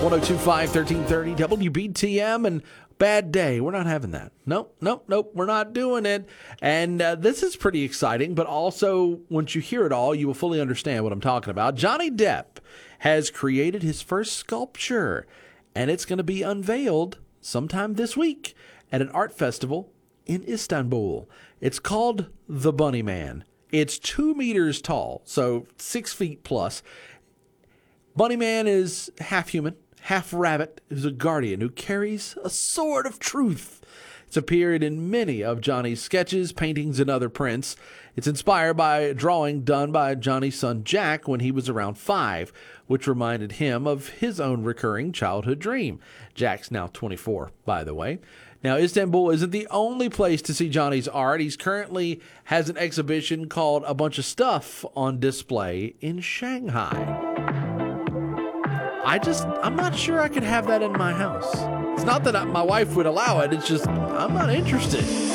1025 1330 WBTM, and bad day. We're not having that. Nope. We're not doing it. And this is pretty exciting, but also once you hear it all, you will fully understand what I'm talking about. Johnny Depp has created his first sculpture, and it's going to be unveiled sometime this week at an art festival in Istanbul. It's called The Bunny Man. It's 2 meters tall, so 6 feet plus. Bunny Man is half human, half rabbit, who's a guardian who carries a sword of truth. It's appeared in many of Johnny's sketches, paintings, and other prints. It's inspired by a drawing done by Johnny's son Jack when he was around 5, which reminded him of his own recurring childhood dream. Jack's now 24, by the way. Now, Istanbul isn't the only place to see Johnny's art. He's currently has an exhibition called A Bunch of Stuff on display in Shanghai. I'm not sure I could have that in my house. It's not that my wife would allow it. It's just, I'm not interested.